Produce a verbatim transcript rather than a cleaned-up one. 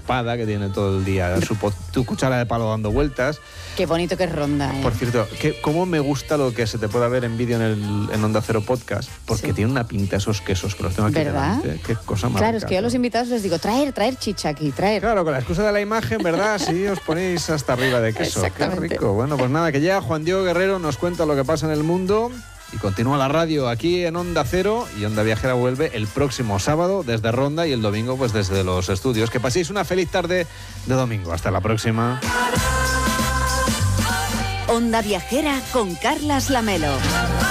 espada que tiene todo el día su, po- tu cuchara de palo dando vueltas. Qué bonito que es Ronda, ¿eh? Por cierto, que, cómo me gusta lo que se te pueda ver en vídeo en, el, en Onda Cero Podcast, porque Sí. tiene una pinta esos quesos que los tengo aquí ¿Verdad? delante. Qué cosa más Claro, rica, es que yo a los ¿no? invitados les digo, traer, traer chicha aquí, traer. Claro, con la excusa de la imagen, ¿verdad? Sí, os ponéis hasta arriba de queso. Qué Exactamente. rico. Bueno, pues nada, que ya Juan Diego Guerrero nos cuenta lo que pasa en el mundo y continúa la radio aquí en Onda Cero y Onda Viajera vuelve el próximo sábado desde Ronda y el domingo pues desde los estudios. Que paséis una feliz tarde de domingo. Hasta la próxima. Onda Viajera con Carlas Lamelo.